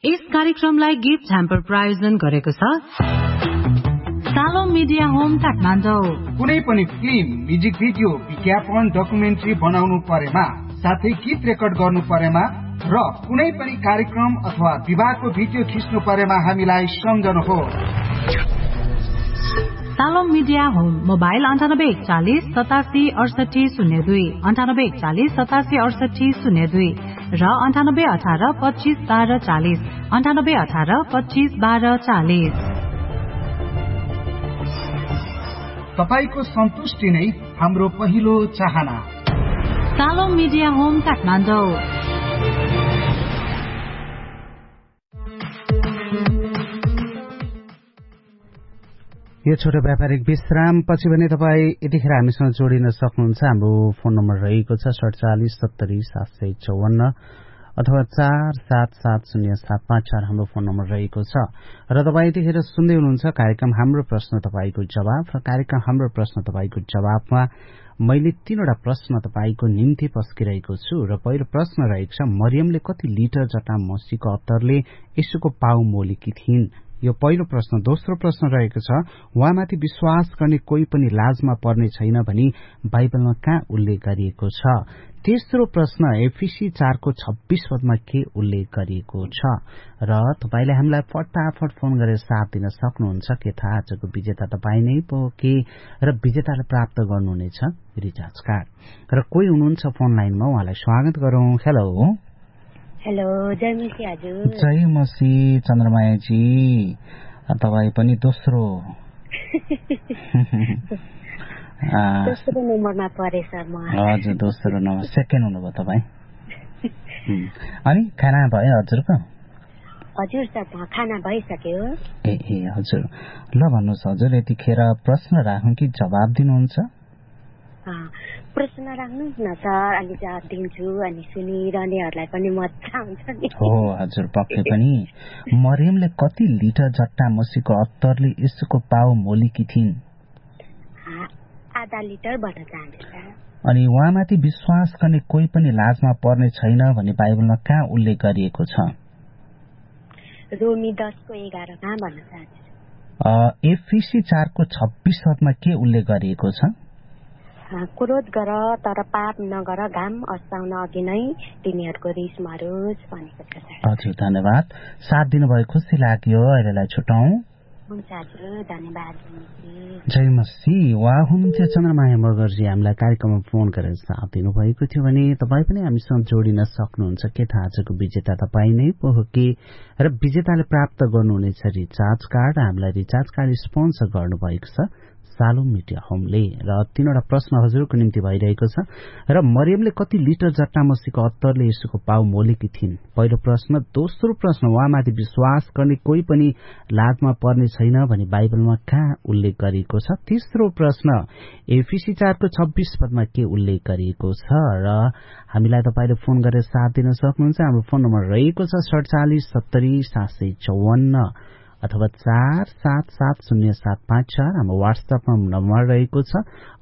यस कार्यक्रमलाई gift hamper प्रायोजन गरेको छ सालोम मिडिया होम काठमाडौँ। कुनै पनि फिल्म, म्युजिक भिडियो, विज्ञापन, डकुमेन्ट्री बनाउनु परेमा, साथै गीत रेकर्ड गर्नु परेमा र कुनै पनि कार्यक्रम अथवा विवाहको भिडियो खिच्नु परेमा हामीलाई सम्झनुहोस्। सालोम मिडिया होम, मोबाइल 9840 87 68 02, 9840 87 68 02 र 9818 25 12 40, 9818 25 12 40। तपाईको सन्तुष्टि नै हाम्रो पहिलो चाहना। सालोम मिडिया होम काठमाडौँ। यो छोटो व्यापारिक विश्राम पछि भने तपाईँ यतिखेर हामीसँग जोडिन सक्नुहुन्छ। हाम्रो फोन नम्बर रहेको छ 47 70 754 अथवा 477075 हाम्रो फोन नम्बर रहेको छ। र तपाईँ यतिखेर सुन्दै हुनुहुन्छ कार्यक्रम हाम्रो प्रश्न तपाईको जवाब। र कार्यक्रम हाम्रो प्रश्न तपाईको जवाबमा मैले 3वटा प्रश्न तपाईको निम्ति पस्किरहेको छु। र पहिलो प्रश्न रहेको छ, मरियमले कति लिटर जटा मसीको अत्तरले यसुको पाउ मोलेकी थिइन्? यो पहिलो प्रश्न। दोस्रो प्रश्न रहेको छ, उहाँमाथि विश्वास गर्ने कोही पनि लाजमा पर्ने छैन भनी बाइबलमा कहाँ उल्लेख गरिएको छ? तेस्रो प्रश्न, एफिसी 4 को 26 पदमा के उल्लेख गरिएको छ? र तपाईले हामीलाई फटाफट फोन गरेर साथ दिन सक्नुहुन्छ। के थाहा, आजको विजेता तपाई नै पो के र विजेताले प्राप्त गर्नुहुनेछ रिचार्ज कार्ड। र कोही हुनुहुन्छ फोन लाइनमा, उहाँलाई स्वागत गरौं। हेलो हेलो, जय मसी हजुर। जय मसी चन्द्रमायाजी, तपाई पनि दोस्रो दोस्रो नम्बरमा परे सर म। हजुर, दोस्रो नम्बर, सेकेन्ड हुनुभयो तपाई। अनि खाना भयो हजुरको? हजुर सर, खाना भइसक्यो। ए हजुर, ल भन्नुहोस् हजुर, यतिखेर प्रश्न राखौँ कि जवाब दिनुहुन्छ? प्रश्न राख्नुहोस् न सर, अलि जवाब दिन्छु। अनि सुनिरहनेहरूलाई पनि मजा आउँछ नि। हो हजुर, पक्कै पनि। मरियमले कति लिटर जट्टा मसीको अत्तरले यसुको पाउ मोलेकी थिइन्? आधा लिटर भन्न चाहन्छु। अनि उहाँमाथि विश्वास गर्ने कोही पनि लाजमा पर्ने छैन भन्ने बाइबलमा कहाँ उल्लेख गरिएको छ? रोमी 10 को 11 मा भन्न चाहन्छु। एफिसी 4 को 26 पदमा के उल्लेख गरिएको छ? क्रोध गर तर पाप नगर, घाम अस्ताउन अघि नै तिनीहरूको रिस मरोस् भनेको छ। हजुर, धन्यवाद। साथ दिनुभयो, खुसी लाग्यो। अहिलेलाई छुटाउँ। हुन्छ हजुर, धन्यवाद। जय मसी। उहाँ हुनुहुन्थ्यो चन्द्रमाया मगरजी, हामीलाई कार्यक्रममा फोन गरेर साथ दिनुभएको थियो भने तपाईँ पनि हामीसँग जोडिन सक्नुहुन्छ। के थाहा, आजको विजेता तपाईँ नै पो हो कि र विजेताले प्राप्त गर्नुहुनेछ रिचार्ज कार्ड। हामीलाई रिचार्ज कार्ड स्पोन्सर गर्नुभएको छ सालोम मिडिया होमले। र 3वटा प्रश्न हजुरको निम्ति भइरहेको छ। र मरियमले कति लिटर जट्टा मसीको अत्तरले यसुको पाउ मोलेकी थिइन्? पहिलो प्रश्न। दोस्रो प्रश्न, उहाँमाथि विश्वास गर्ने कोही पनि लाजमा पर्ने छैन भनी बाइबलमा कहाँ उल्लेख गरिएको छ? तेस्रो प्रश्न, एफिसी 4 को 26 पदमा के उल्लेख गरिएको छ? र हामीलाई तपाईले फोन गरेर साथ दिन सक्नुहुन्छ। हाम्रो फोन नम्बर रहेको छ 47 70 754 अथवा 477075। हाम्रो व्हाट्सएपमा नम्बर रहेको छ